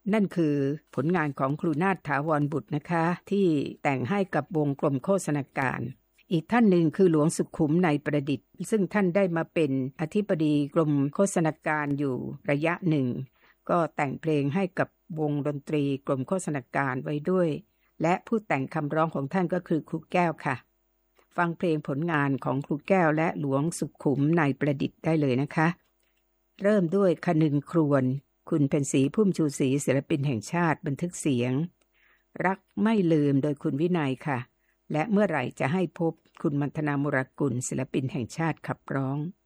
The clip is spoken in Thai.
นั่นคือผลงานของครูนาถ ถาวรบุตรนะคะที่แต่งให้กับวงกลมโฆษณาการอีกท่านหนึ่งคือหลวงสุขุมในประดิษฐ์ซึ่งท่านได้มาเป็นอธิบดีกรมโฆษณาการอยู่ระยะหนึ่งก็แต่งเพลงให้กับวงดนตรีกรมโฆษณาการไว้ด้วยและผู้แต่งคำร้องของท่านก็คือครูแก้วค่ะฟังเพลงผลงานของครูแก้วและหลวงสุขุมในประดิษฐ์ได้เลยนะคะเริ่มด้วยคนึงครวญคุณเพ็ญศรีพุ่มชูศรีศิลปินแห่งชาติบันทึกเสียงรักไม่ลืมโดยคุณวินัยค่ะและเมื่อไหร่จะให้พบคุณมัณฑนา มุรากุลศิลปินแห่งชาติขับร้อง